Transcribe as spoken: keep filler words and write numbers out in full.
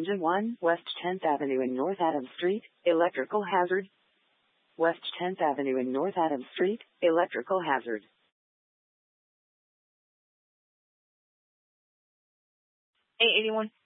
Engine one, West tenth Avenue and North Adams Street, electrical hazard. West tenth Avenue and North Adams Street, electrical hazard. eight eighty-one.